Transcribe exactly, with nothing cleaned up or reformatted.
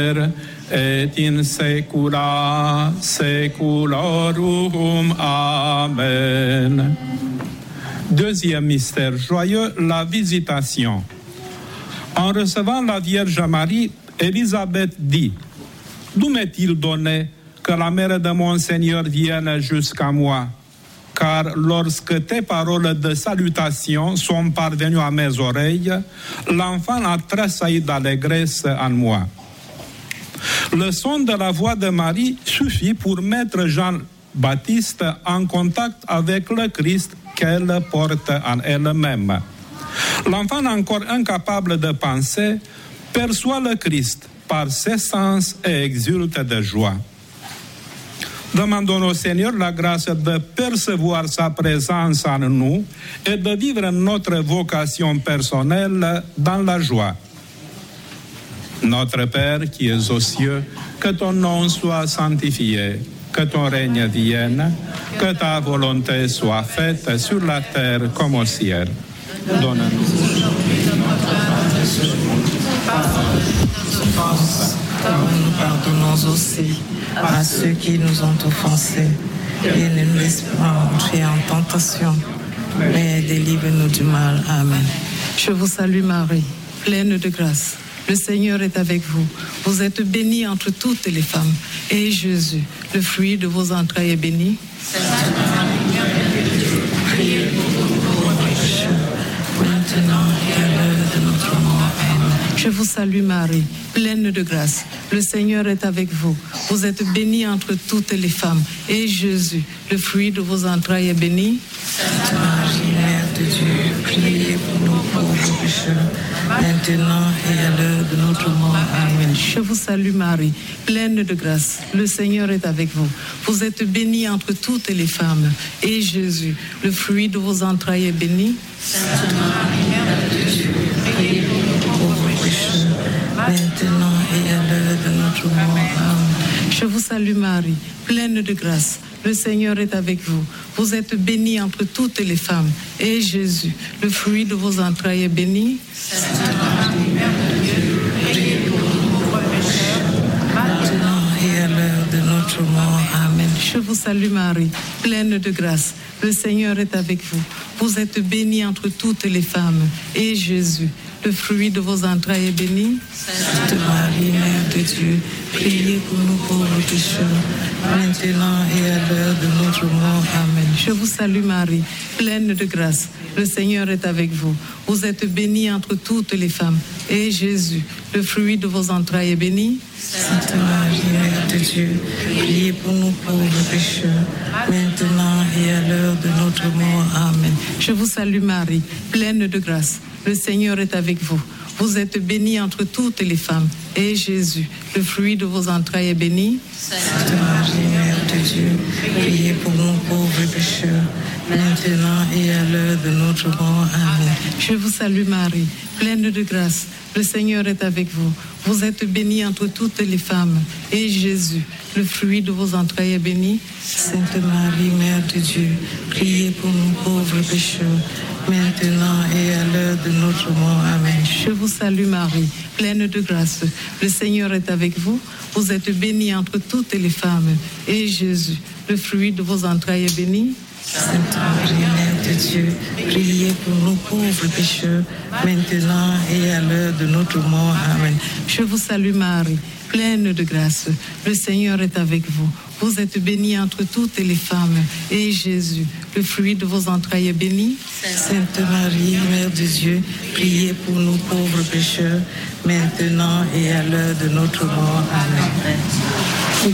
et in saecula saeculorum. Amen. Deuxième mystère joyeux, la visitation. En recevant la Vierge Marie, Élisabeth dit: d'où m'est-il donné que la mère de mon Seigneur vienne jusqu'à moi? Car lorsque tes paroles de salutation sont parvenues à mes oreilles, l'enfant a tressailli d'allégresse en moi. Le son de la voix de Marie suffit pour mettre Jean-Baptiste en contact avec le Christ qu'elle porte en elle-même. L'enfant, encore incapable de penser, perçoit le Christ par ses sens et exulte de joie. Demandons au Seigneur la grâce de percevoir sa présence en nous et de vivre notre vocation personnelle dans la joie. Notre Père qui es aux cieux, que ton nom soit sanctifié, que ton règne vienne, que ta volonté soit faite sur la terre comme au ciel. Donne-nous aujourd'hui notre pain de ce jour. Pardonne-nous nos offenses, comme nous pardonnons aussi à ceux qui nous ont offensés. Et ne nous laisse pas entrer en tentation, mais délivre-nous du mal. Amen. Je vous salue Marie, pleine de grâce. Le Seigneur est avec vous. Vous êtes bénie entre toutes les femmes. Et Jésus, le fruit de vos entrailles, est béni. Sainte Marie, Mère de Dieu, priez pour nous pauvres pécheurs, maintenant et à l'heure de notre mort. Amen. Je vous salue Marie, pleine de grâce. Le Seigneur est avec vous. Vous êtes bénie entre toutes les femmes. Et Jésus, le fruit de vos entrailles, est béni. Sainte Marie, Mère de Dieu, priez pour nous pauvres pécheurs, maintenant et à l'heure de notre mort. Amen. Je vous salue Marie, pleine de grâce. Le Seigneur est avec vous. Vous êtes bénie entre toutes les femmes. Et Jésus, le fruit de vos entrailles, est béni. Sainte Marie, Mère de Dieu, priez pour nous pauvres pécheurs, maintenant et à l'heure de notre mort. Amen. Je vous salue Marie, pleine de grâce. Le Seigneur est avec vous. Vous êtes bénie entre toutes les femmes. Et Jésus, le fruit de vos entrailles, est béni. Sainte Marie, Mère de Dieu, priez pour nous pauvres pécheurs, maintenant et à l'heure de notre mort. Amen. Je vous salue Marie, pleine de grâce. Le Seigneur est avec vous. Vous êtes bénie entre toutes les femmes. Et Jésus, le fruit de vos entrailles, est béni. Sainte Marie, Mère de Dieu, priez pour nous pauvres pécheurs, maintenant et à l'heure de notre mort. Amen. Je vous salue Marie, pleine de grâce. Le Seigneur est avec vous. Vous êtes bénie entre toutes les femmes. Et Jésus, le fruit de vos entrailles, est béni. Sainte Marie, Mère de Dieu, priez pour nous pauvres pécheurs, maintenant et à l'heure de notre mort. Amen. Je vous salue Marie, pleine de grâce. Le Seigneur est avec vous. Vous êtes bénie entre toutes les femmes. Et Jésus, le fruit de vos entrailles, est béni. Sainte Marie, Mère de Dieu, priez pour nous pauvres pécheurs, maintenant et à l'heure de notre mort. Amen. Je vous salue Marie, pleine de grâce. Le Seigneur est avec vous. Vous êtes bénie entre toutes les femmes. Et Jésus, le fruit de vos entrailles, est béni. Sainte Marie, Mère de Dieu, priez pour nous pauvres pécheurs, maintenant et à l'heure de notre mort. Amen. Je vous salue Marie, pleine de grâce. Le Seigneur est avec vous. Vous êtes bénie entre toutes les femmes. Et Jésus, le fruit de vos entrailles, est béni. Sainte Marie, Mère de Dieu, priez pour nous pauvres pécheurs, maintenant et à l'heure de notre mort. Amen. Je vous salue Marie, pleine de grâce. Le Seigneur est avec vous. Vous êtes bénie entre toutes les femmes. Et Jésus, le fruit de vos entrailles, est béni. Sainte Marie, Mère de Dieu, priez pour nous pauvres pécheurs, maintenant et à l'heure de notre mort. Amen.